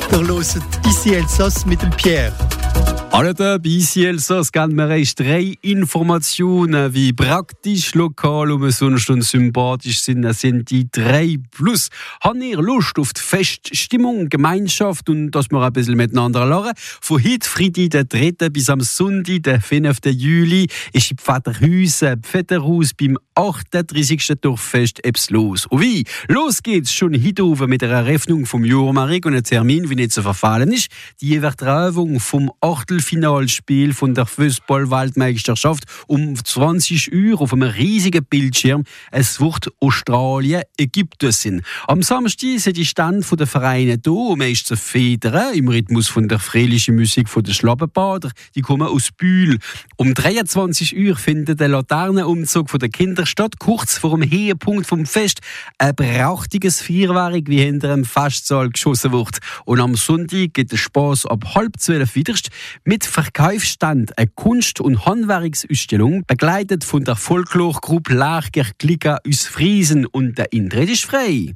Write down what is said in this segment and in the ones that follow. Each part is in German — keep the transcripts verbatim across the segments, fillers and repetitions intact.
Der hört «Ici Elsass» mit dem Pierre. Hallo da, bei «Ici Elsass» geben wir euch drei Informationen, wie praktisch, lokal und sonst und sympathisch sind. Das sind die drei Plus. Habt ihr Lust auf die Feststimmung, Gemeinschaft und dass wir ein bisschen miteinander lachen? Von heute Freitag, der dritten bis am Sonntag, der fünften Juli, ist im Pfetterhäusen, Pfetterhaus beim achtunddreißigsten Dorffest etwas los. Und wie? Los geht's schon heute oben mit der Eröffnung vom Jahrmarkt und einem Termin, wie nicht zu verfallen ist. Die Übertragung vom Achtelfinalspiel von der Fußball-Weltmeisterschaft um zwanzig Uhr auf einem riesigen Bildschirm. Es wird Australien, Ägypten sein. Am Samstag sind die Stände der Vereine da, um es zu federn, im Rhythmus von der fröhlichen Musik von der Schlabbenbader. Die kommen aus Bühl. Um dreiundzwanzig Uhr findet der Laternenumzug von der Kinder statt, kurz vor dem Höhepunkt vom Fest. Ein prächtiges Feuerwerk, wie hinter einem Festsaal geschossen wird. Und am Sonntag geht der Spass ab halb zwölf wieder mit Verkaufsstand, eine Kunst- und Handwerksausstellung, begleitet von der Folklorgruppe Larger Klika aus Friesen, und der Eintritt ist frei.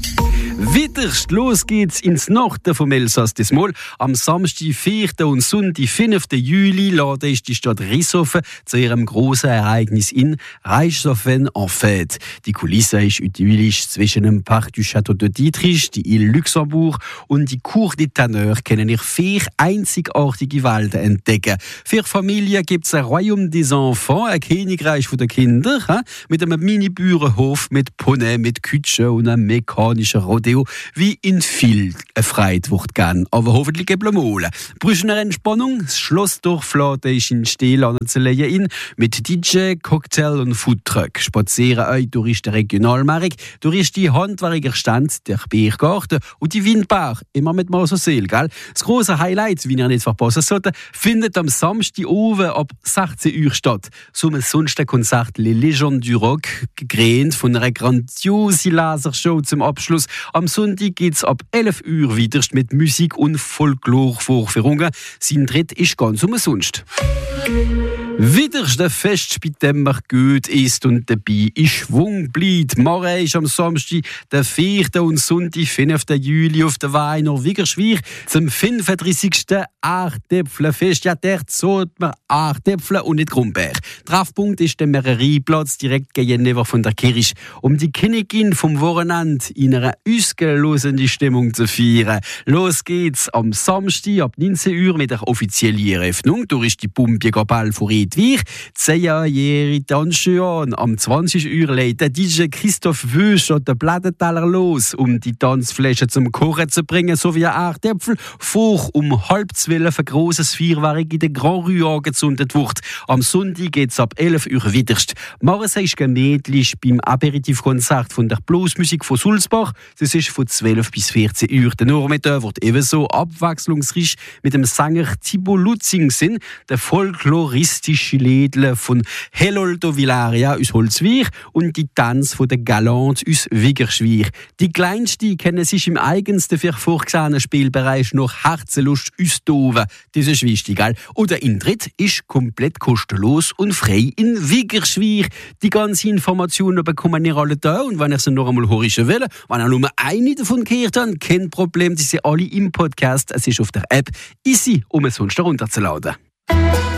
Wiederst los geht's ins Norden vom Elsass diesmal. Am Samstag, vierten und Sonntag, fünften Juli, lade ich die Stadt Rissofen zu ihrem grossen Ereignis in Reichshofen en Fête. Die Kulisse ist idyllisch zwischen dem Parc du Château de Dietrich, die Ile Luxembourg und die Cour des Tanneurs können ihr vier einzigartige Welten entdecken. Für Familien gibt's ein Royaume des Enfants, ein Königreich der Kinder, mit einem Mini-Bauernhof, mit Poney, mit Kütsche und einem mechanischen Rodeo, wie in viel erfreut wird gern, aber hoffentlich eben mal. Brüchen eine Entspannung? Das Schlossdorf lädt euch in Stil anzulegen mit D J, Cocktail und Foodtruck. Spazieren euch durch den Regionalmarkt, durch die Handwerkerstand, der Biergarten und die Windbar. Immer mit Mausoseel, gell? Das grosse Highlight, wie ihr nicht verpassen sollte, findet am Samstag oben ab sechzehn Uhr statt. Zum sonstigen Konzert Les Légendes du Rock, gekrönt von einer grandiosen Lasershow zum Abschluss. Am Sonntag geht's ab elf Uhr wieder mit Musik und Folklore-Vorführungen. Sein Tritt ist ganz umsonst. Wieder der Fest, bei dem man gut ist und dabei in Schwung bleibt. Morgen ist am Samstag, der vierten und Sonntag, fünften Juli, auf der Weiner Wigerschwir zum fünfunddreißigsten Aatäpflerfest. Ja, der zahlt man Aatäpfler und nicht Grumberg. Treffpunkt ist der Mererieplatz direkt gegenüber von der Kirche, um die Königin vom Wochenende in einer ausgelosenen Stimmung zu feiern. Los geht's am Samstag ab neunzehn Uhr mit der offiziellen Eröffnung. Durch die Pumpjägerball vor Edwig. zehnjährige Tanzschön. Am zwanzig Uhr legt der D J Christoph Wösch und der Plattenteller los, um die Tanzfläche zum Kochen zu bringen, sowie ein Aatäpfel. Vor um halb zwölf ein grosses Feuerwerk in der Grand Rue angezündet wird. Am Sonntag geht's ab elf Uhr wiederst. Morgen ist gemütlich beim Aperitivkonzert von der Bluesmusik von Sulzbach. Das ist von zwölf bis vierzehn Uhr. Der Nachmittag wird ebenso abwechslungsreich mit dem Sänger Thibaut Lutzing sein, der folkloristische Lädle von Heloldo Villaria aus Holzwir und die Tanz von der Galant aus Wigerschwir. Die Kleinsten kennen sich im eigensten für vorgesehenen Spielbereich noch Herzenlust aus Doven. Das ist wichtig, gell? Und der Eintritt ist komplett kostenlos und frei in Wigerschwir. Die ganzen Informationen bekommen ihr alle da, und wenn ihr sie noch einmal hören wollt, wenn ihr nur eine davon gehört habt, kein Problem, die sind alle im Podcast. Es ist auf der App easy, um es sonst herunterzuladen.